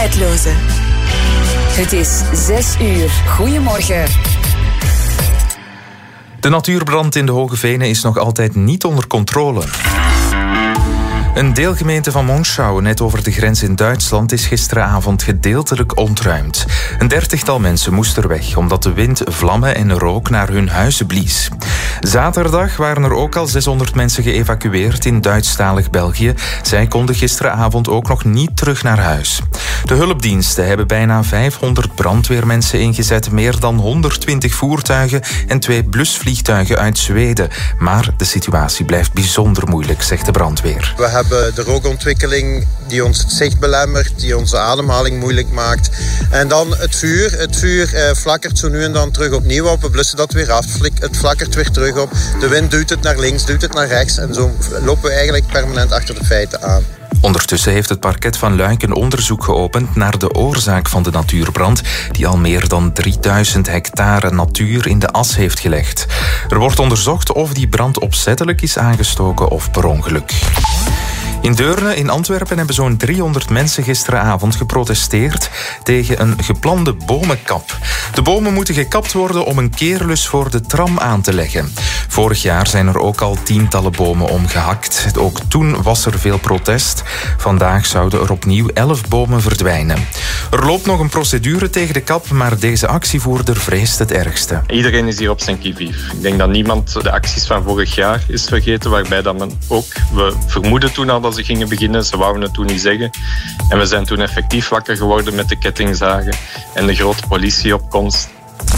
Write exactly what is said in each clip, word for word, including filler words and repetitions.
Tijdloze. Het is zes uur. Goedemorgen. De natuurbrand in de Hoge Venen is nog altijd niet onder controle. Een deelgemeente van Monschau, net over de grens in Duitsland, is gisteravond gedeeltelijk ontruimd. Een dertigtal mensen moesten weg, omdat de wind vlammen en rook naar hun huizen blies. Zaterdag waren er ook al zeshonderd mensen geëvacueerd in Duitsstalig België. Zij konden gisteravond ook nog niet terug naar huis. De hulpdiensten hebben bijna vijfhonderd brandweermensen ingezet, meer dan honderdtwintig voertuigen en twee blusvliegtuigen uit Zweden. Maar de situatie blijft bijzonder moeilijk, zegt de brandweer. We hebben de rookontwikkeling die ons het zicht belemmert, die onze ademhaling moeilijk maakt. En dan het vuur. Het vuur eh, flakkert zo nu en dan terug opnieuw op. We blussen dat weer af. Het flakkert weer terug op. De wind duwt het naar links, duwt het naar rechts. En zo lopen we eigenlijk permanent achter de feiten aan. Ondertussen heeft het parket van Luik een onderzoek geopend naar de oorzaak van de natuurbrand, die al meer dan drieduizend hectare natuur in de as heeft gelegd. Er wordt onderzocht of die brand opzettelijk is aangestoken of per ongeluk. In Deurne in Antwerpen hebben zo'n driehonderd mensen gisteravond geprotesteerd tegen een geplande bomenkap. De bomen moeten gekapt worden om een keerlus voor de tram aan te leggen. Vorig jaar zijn er ook al tientallen bomen omgehakt. Ook toen was er veel protest. Vandaag zouden er opnieuw elf bomen verdwijnen. Er loopt nog een procedure tegen de kap, maar deze actievoerder vreest het ergste. Iedereen is hier op zijn qui-vive. Ik denk dat niemand de acties van vorig jaar is vergeten, waarbij dat men ook, we vermoeden toen al dat ze gingen beginnen, ze wouden het toen niet zeggen. En we zijn toen effectief wakker geworden met de kettingzagen en de grote politieopkomst.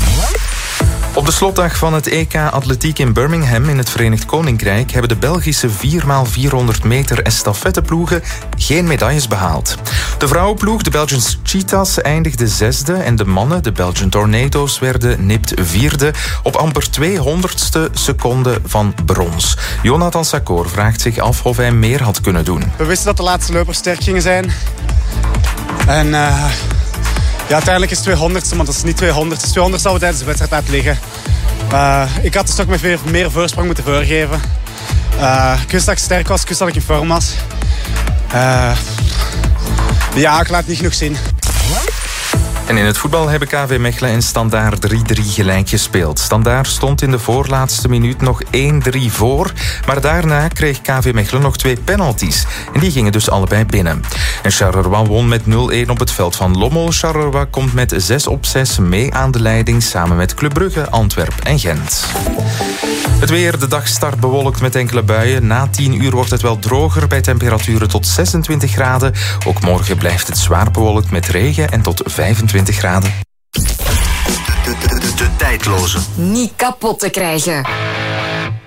Op de slotdag van het E K Atletiek in Birmingham in het Verenigd Koninkrijk hebben de Belgische vier bij vierhonderd meter estafetteploegen geen medailles behaald. De vrouwenploeg, de Belgian Cheetahs, eindigde zesde en de mannen, de Belgian Tornado's, werden nipt vierde op amper tweehonderdste seconde van brons. Jonathan Sakor vraagt zich af of hij meer had kunnen doen. We wisten dat de laatste lopers sterk gingen zijn. En... Uh... Ja, uiteindelijk is het tweehonderdste, maar dat is niet tweehonderd. Dus tweehonderd zou we tijdens de wedstrijd laten liggen. Uh, ik had dus toch met meer, meer voorsprong moeten voorgeven. Uh, ik wist dat ik sterk was, ik wist dat ik in vorm was. Uh, ja, ik laat het niet genoeg zien. En in het voetbal hebben K V Mechelen en Standaard drie drie gelijk gespeeld. Standaard stond in de voorlaatste minuut nog één drie voor. Maar daarna kreeg K V Mechelen nog twee penalties. En die gingen dus allebei binnen. En Charleroi won met nul één op het veld van Lommel. Charleroi komt met zes op zes mee aan de leiding samen met Club Brugge, Antwerpen en Gent. Het weer, de dag start bewolkt met enkele buien. Na tien uur wordt het wel droger bij temperaturen tot zesentwintig graden. Ook morgen blijft het zwaar bewolkt met regen en tot vijfentwintig graden. De, de, de, de tijdloze. Niet kapot te krijgen.